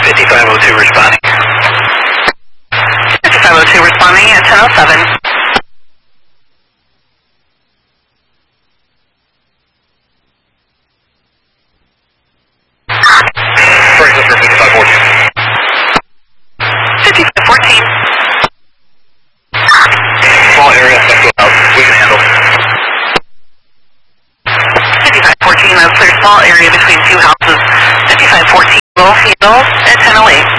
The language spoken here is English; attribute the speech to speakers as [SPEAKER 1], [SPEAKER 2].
[SPEAKER 1] 5502 responding.
[SPEAKER 2] 5502 responding at 10:07.
[SPEAKER 1] Bracelet for 5514.
[SPEAKER 2] 5514.
[SPEAKER 1] Small area, next to a house. We can handle.
[SPEAKER 2] 5514, that's clear small area between two houses. 5514 will handle at 10:08.